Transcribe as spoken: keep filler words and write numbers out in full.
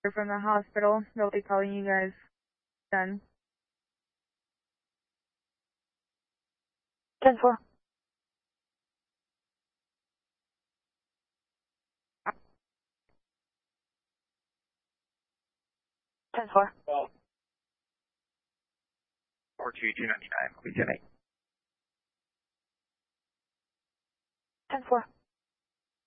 from the hospital. They'll be calling you guys. Done. ten four. ten four. four two two ninety-nine, please ten eight. ten four.